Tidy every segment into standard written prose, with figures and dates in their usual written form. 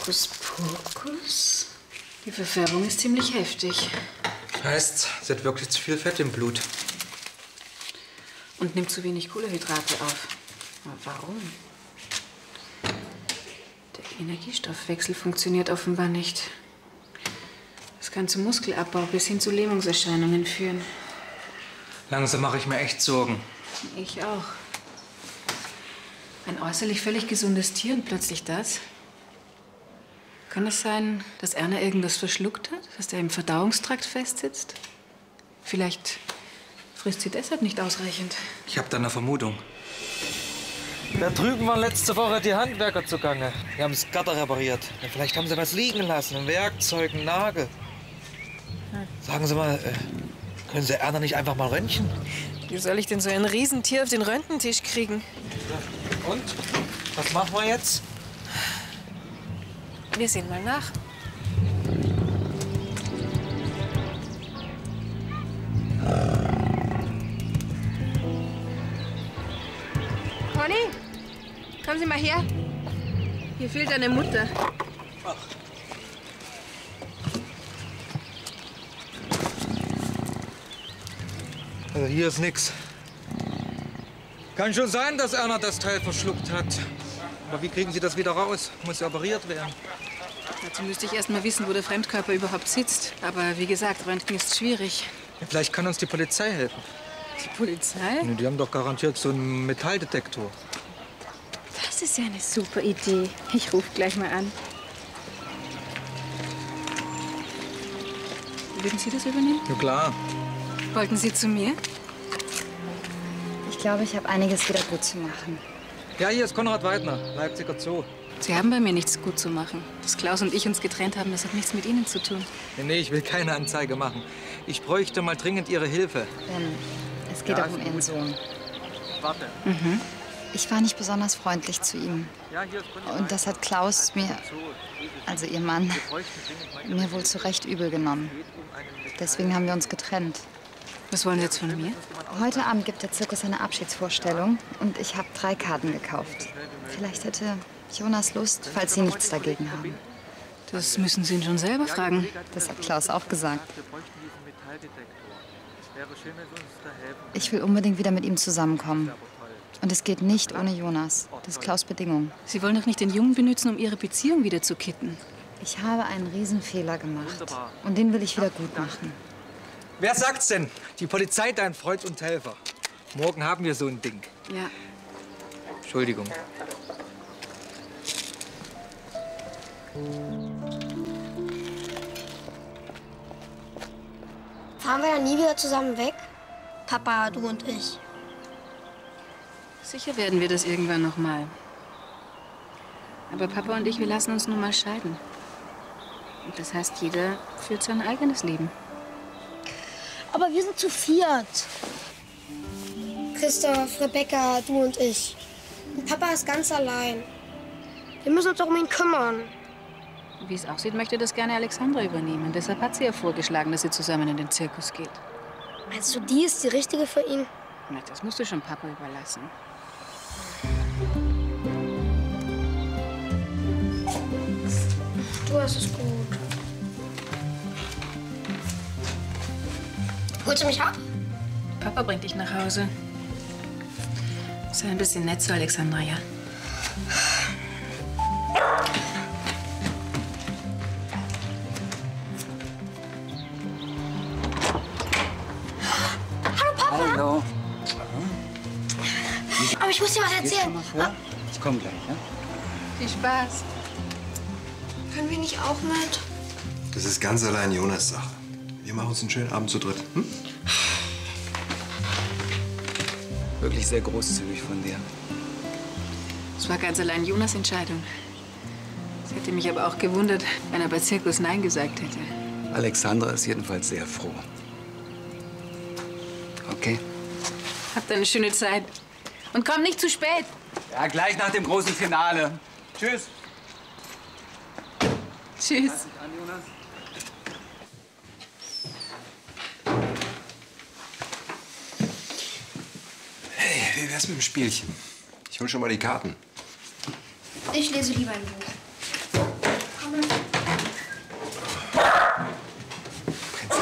Hokuspokus. Die Verfärbung ist ziemlich heftig. Heißt, sie hat wirklich zu viel Fett im Blut. Und nimmt zu wenig Kohlenhydrate auf. Aber warum? Der Energiestoffwechsel funktioniert offenbar nicht. Das kann zu Muskelabbau bis hin zu Lähmungserscheinungen führen. Langsam mache ich mir echt Sorgen. Ich auch. Ein äußerlich völlig gesundes Tier und plötzlich das? Kann es sein, dass Erna irgendwas verschluckt hat, dass der im Verdauungstrakt festsitzt? Vielleicht frisst sie deshalb nicht ausreichend. Ich habe da eine Vermutung. Da drüben waren letzte Woche die Handwerker zugange. Die haben das Gatter repariert. Ja, vielleicht haben sie was liegen lassen, ein Werkzeug, ein Nagel. Sagen Sie mal, können Sie Erna nicht einfach mal röntgen? Wie soll ich denn so ein Riesentier auf den Röntgentisch kriegen? Und? Was machen wir jetzt? Wir sehen mal nach. Conny, kommen Sie mal her. Hier fehlt deine Mutter. Ach. Also hier ist nix. Kann schon sein, dass Erna das Teil verschluckt hat. Aber wie kriegen Sie das wieder raus? Muss ja operiert werden. Dazu müsste ich erst mal wissen, wo der Fremdkörper überhaupt sitzt. Aber wie gesagt, Röntgen ist schwierig. Ja, vielleicht kann uns die Polizei helfen. Die Polizei? Die haben doch garantiert so einen Metalldetektor. Das ist ja eine super Idee. Ich rufe gleich mal an. Würden Sie das übernehmen? Ja, klar. Wollten Sie zu mir? Ich glaube, ich habe einiges wieder gut zu machen. Ja, hier ist Konrad Weidner, Leipziger Zoo. Sie haben bei mir nichts gut zu machen. Dass Klaus und ich uns getrennt haben, das hat nichts mit Ihnen zu tun. Nee, ich will keine Anzeige machen. Ich bräuchte mal dringend Ihre Hilfe. Ben, es geht auch um Ihren Sohn. Warte. Ich war nicht besonders freundlich zu ihm. Ja, hier ist Konrad Und das hat Klaus mir, also Ihr Mann, mir wohl zu Recht übel genommen. Deswegen haben wir uns getrennt. Was wollen Sie jetzt von mir? Heute Abend gibt der Zirkus eine Abschiedsvorstellung und ich habe 3 Karten gekauft. Vielleicht hätte Jonas Lust, falls Sie nichts dagegen haben. Das müssen Sie ihn schon selber fragen. Das hat Klaus auch gesagt. Ich will unbedingt wieder mit ihm zusammenkommen. Und es geht nicht ohne Jonas. Das ist Klaus' Bedingung. Sie wollen doch nicht den Jungen benutzen, um Ihre Beziehung wieder zu kitten. Ich habe einen Riesenfehler gemacht. Und den will ich wieder gut machen. Wer sagt's denn? Die Polizei, dein Freund und Helfer. Morgen haben wir so ein Ding. Ja. Entschuldigung. Fahren wir dann nie wieder zusammen weg? Papa, du und ich. Sicher werden wir das irgendwann noch mal. Aber Papa und ich, wir lassen uns nun mal scheiden. Und das heißt, jeder führt sein eigenes Leben. Aber wir sind zu viert. Christoph, Rebecca, du und ich. Und Papa ist ganz allein. Wir müssen uns doch um ihn kümmern. Wie es aussieht, möchte das gerne Alexandra übernehmen. Deshalb hat sie ja vorgeschlagen, dass sie zusammen in den Zirkus geht. Meinst du, die ist die richtige für ihn? Na, das musst du schon Papa überlassen. Du hast es gut. Holst du mich ab? Papa bringt dich nach Hause. Sei ein bisschen nett zu Alexandra, ja? Hallo, Papa. Hallo. Aber ich muss dir was erzählen. Ich komme gleich, ja? Viel Spaß. Können wir nicht auch mit? Das ist ganz allein Jonas' Sache. Wir machen uns einen schönen Abend zu dritt. Hm? Wirklich sehr großzügig von dir. Es war ganz allein Jonas' Entscheidung. Es hätte mich aber auch gewundert, wenn er bei Zirkus Nein gesagt hätte. Alexandra ist jedenfalls sehr froh. Okay? Habt eine schöne Zeit. Und komm nicht zu spät. Ja, gleich nach dem großen Finale. Tschüss. Tschüss. Hey, wie wär's mit dem Spielchen? Ich hol schon mal die Karten. Ich lese lieber ein Buch.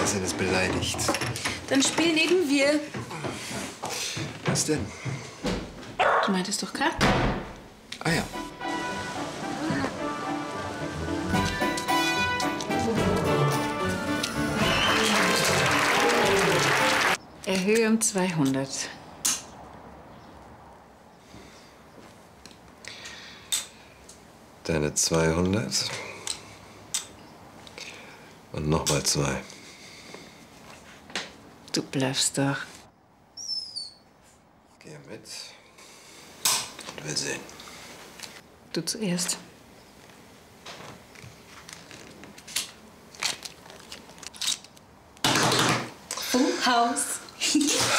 Marcel ist beleidigt. Dann spiel neben wir. Was denn? Du meintest doch Karten. Ah ja. Erhöhe um 200. Deine 200. Und nochmal 2. Du bluffst doch. Geh mit. Und will sehen. Du zuerst. Haus.